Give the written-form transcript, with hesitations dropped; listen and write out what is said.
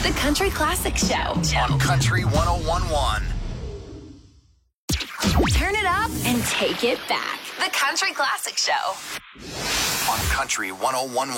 The Country Classic Show. On Country 101.1. Turn it up and take it back. The Country Classic Show. On Country 101.1.